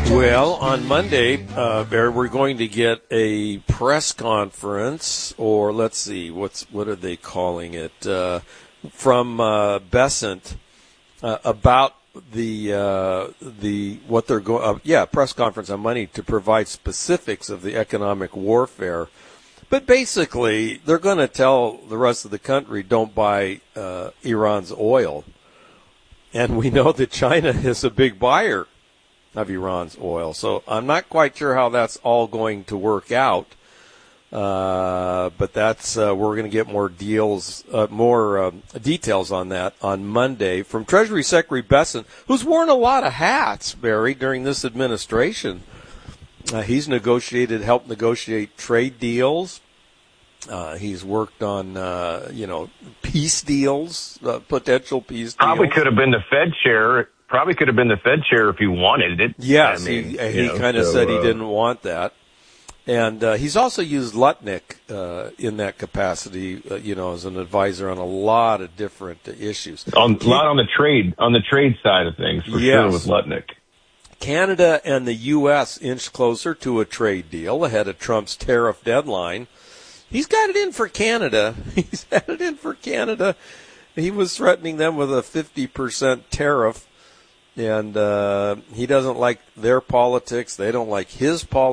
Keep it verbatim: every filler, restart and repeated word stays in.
Well, on Monday, uh, Barry, we're going to get a press conference, or let's see, what's what are they calling it, uh, from uh, Bessent uh, about the uh, the what they're going. Uh, yeah, press conference on Monday to provide specifics of the economic warfare. But basically, they're going to tell the rest of the country, don't buy uh, Iran's oil. And we know that China is a big buyer of Iran's oil. So I'm not quite sure how that's all going to work out. Uh, but that's uh, we're going to get more deals, uh, more uh, details on that on Monday from Treasury Secretary Bessent, who's worn a lot of hats, Barry, during this administration. Uh, he's negotiated, helped negotiate trade deals. Uh, he's worked on, uh, you know, peace deals, uh, potential peace deals. Probably could have been the Fed chair. Probably could have been the Fed chair if he wanted it. Yes, I mean, he, he kind of so, said he uh, didn't want that. And uh, he's also used Lutnick uh, in that capacity, uh, you know, as an advisor on a lot of different uh, issues. On, a lot on the trade, on the trade side of things, for yes. sure, with Lutnick. Canada and the U S inched closer to a trade deal ahead of Trump's tariff deadline. He's got it in for Canada. He's had it in for Canada. He was threatening them with a fifty percent tariff, and uh, he doesn't like their politics. They don't like his politics.